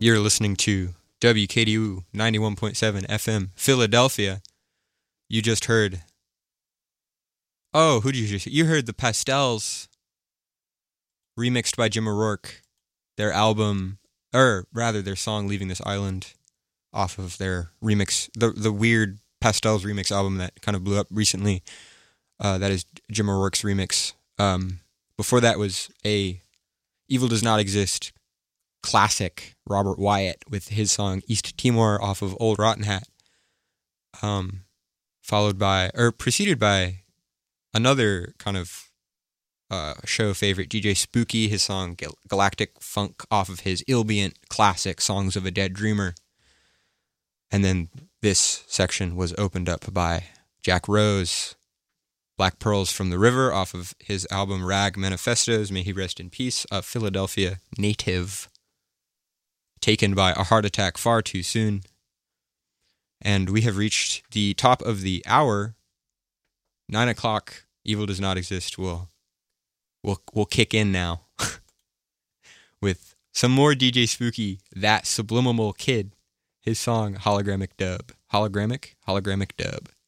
You're listening to WKDU 91.7 FM, Philadelphia. You just heard... Oh, who did you just... You heard the Pastels, remixed by Jim O'Rourke. Their album... Or, rather, their song, Leaving This Island, off of their remix... The weird Pastels remix album that kind of blew up recently. That is Jim O'Rourke's remix. Before that was a Evil Does Not Exist classic, Robert Wyatt, with his song East Timor off of Old Rotten Hat. Preceded by another kind of show favorite, DJ Spooky, his song Galactic Funk off of his Ilbient classic Songs of a Dead Dreamer. And then this section was opened up by Jack Rose, Black Pearls from the River off of his album Rag Manifestos, may he rest in peace, a Philadelphia native, taken by a heart attack far too soon. And we have reached the top of the hour. 9 o'clock, Evil Does Not Exist will kick in now with some more DJ Spooky, That Subliminal Kid, his song Hologramic Dub. Hologramic Dub.